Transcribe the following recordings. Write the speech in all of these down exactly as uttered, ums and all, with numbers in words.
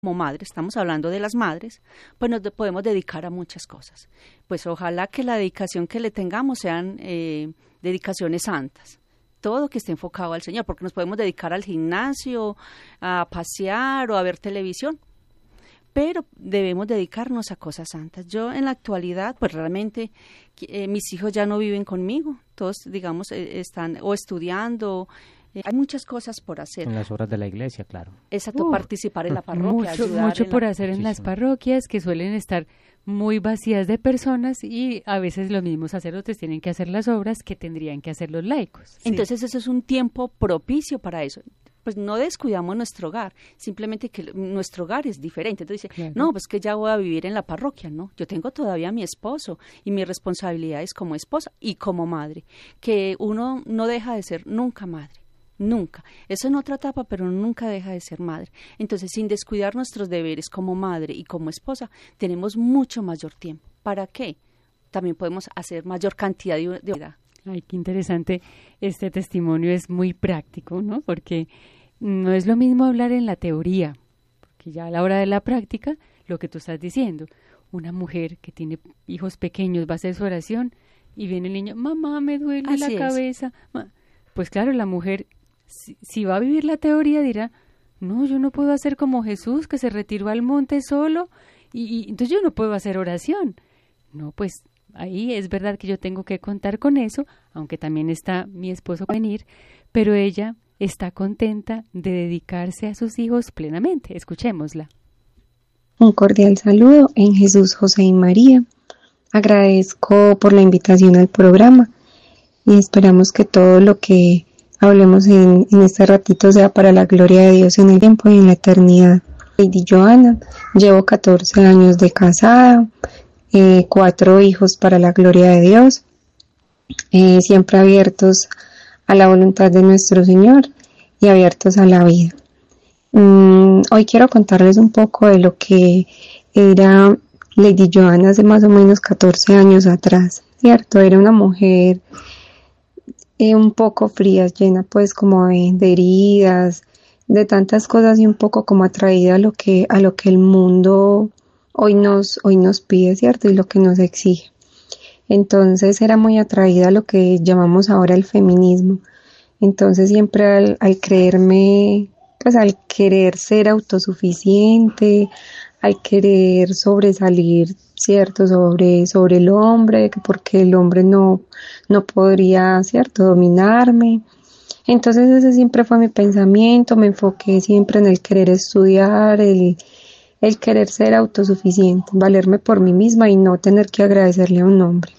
como madres, estamos hablando de las madres, pues nos de- podemos dedicar a muchas cosas. Pues ojalá que la dedicación que le tengamos sean eh, dedicaciones santas. Todo que esté enfocado al Señor, porque nos podemos dedicar al gimnasio, a pasear o a ver televisión, pero debemos dedicarnos a cosas santas. Yo en la actualidad, pues realmente eh, mis hijos ya no viven conmigo, todos, digamos, eh, están o estudiando, eh, hay muchas cosas por hacer. En las obras de la iglesia, claro. Exacto, Uh, participar en la parroquia, Mucho, ayudar mucho en por la... hacer en las Muchísimo. parroquias que suelen estar muy vacías de personas y a veces los mismos sacerdotes tienen que hacer las obras que tendrían que hacer los laicos. Entonces eso es un tiempo propicio para eso. Pues no descuidamos nuestro hogar, simplemente que l- nuestro hogar es diferente. Entonces dice, Claro. no, pues que ya voy a vivir en la parroquia, ¿no? Yo tengo todavía a mi esposo y mis responsabilidades como esposa y como madre, que uno no deja de ser nunca madre. Nunca. Eso en otra etapa, pero uno nunca deja de ser madre. Entonces, sin descuidar nuestros deberes como madre y como esposa, tenemos mucho mayor tiempo. ¿Para qué? También podemos hacer mayor cantidad de, de vida. Ay, qué interesante. Este testimonio es muy práctico, ¿no? Porque no es lo mismo hablar en la teoría, porque ya a la hora de la práctica, lo que tú estás diciendo, una mujer que tiene hijos pequeños va a hacer su oración y viene el niño, mamá, me duele Así la es. cabeza. Ma-". Pues claro, la mujer, si, si va a vivir la teoría, dirá, no, yo no puedo hacer como Jesús, que se retiró al monte solo, y, y entonces yo no puedo hacer oración. No, pues ahí es verdad que yo tengo que contar con eso, aunque también está mi esposo a venir, pero ella está contenta de dedicarse a sus hijos plenamente. Escuchémosla. Un cordial saludo en Jesús, José y María. Agradezco por la invitación al programa y esperamos que todo lo que hablemos en, en este ratito sea para la gloria de Dios en el tiempo y en la eternidad. Lady Joana, llevo catorce años de casada, eh, cuatro hijos para la gloria de Dios, eh, siempre abiertos a la voluntad de nuestro Señor y abiertos a la vida. Mm, hoy quiero contarles un poco de lo que era Lady Joana hace más o menos catorce años atrás, ¿cierto? Era una mujer eh, un poco fría, llena pues como de, de heridas, de tantas cosas y un poco como atraída a lo que, a lo que el mundo hoy nos, hoy nos pide, ¿cierto? Y lo que nos exige. Entonces era muy atraída a lo que llamamos ahora el feminismo. Entonces siempre al, al creerme, pues al querer ser autosuficiente, al querer sobresalir, cierto, sobre, sobre el hombre, que porque el hombre no, no podría, cierto, dominarme. Entonces ese siempre fue mi pensamiento, me enfoqué siempre en el querer estudiar, el, el querer ser autosuficiente, valerme por mí misma y no tener que agradecerle a un hombre.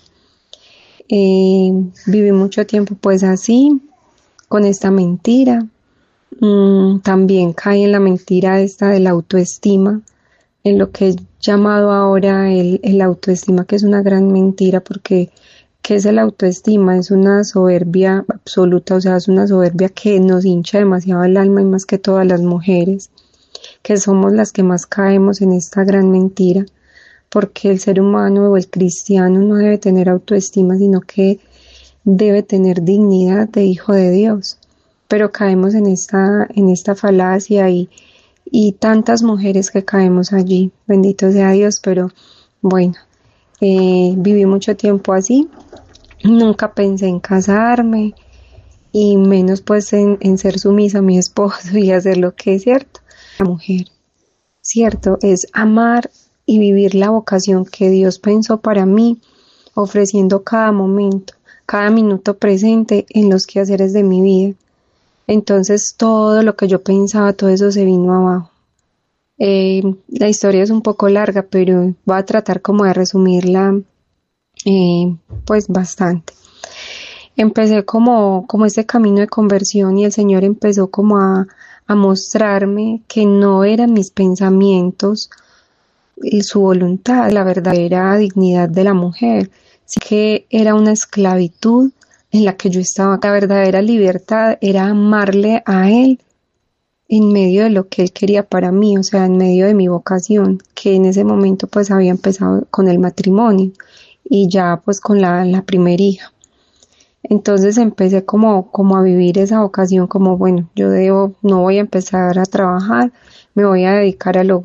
Eh, viví mucho tiempo pues así, con esta mentira. Mm, también caí en la mentira esta de la autoestima, en lo que es llamado ahora el, el autoestima, que es una gran mentira, porque ¿qué es el autoestima? Es una soberbia absoluta, o sea, es una soberbia que nos hincha demasiado el alma y más que todas las mujeres, que somos las que más caemos en esta gran mentira, porque el ser humano o el cristiano no debe tener autoestima, sino que debe tener dignidad de hijo de Dios. Pero caemos en esta, en esta falacia y, y tantas mujeres que caemos allí, bendito sea Dios, pero bueno, eh, viví mucho tiempo así, nunca pensé en casarme y menos pues en, en ser sumisa a mi esposo y hacer lo que es cierto. La mujer, cierto, es amar y vivir la vocación que Dios pensó para mí, ofreciendo cada momento, cada minuto presente en los quehaceres de mi vida. Entonces todo lo que yo pensaba, todo eso se vino abajo. Eh, la historia es un poco larga, pero voy a tratar como de resumirla eh, pues bastante. Empecé como, como este camino de conversión y el Señor empezó como a, a mostrarme que no eran mis pensamientos y su voluntad, la verdadera dignidad de la mujer, sí que era una esclavitud en la que yo estaba. La verdadera libertad era amarle a Él en medio de lo que Él quería para mí, o sea, en medio de mi vocación, que en ese momento pues había empezado con el matrimonio y ya pues con la, la primera hija. Entonces empecé como, como a vivir esa vocación como, bueno, yo debo, no voy a empezar a trabajar, me voy a dedicar a lo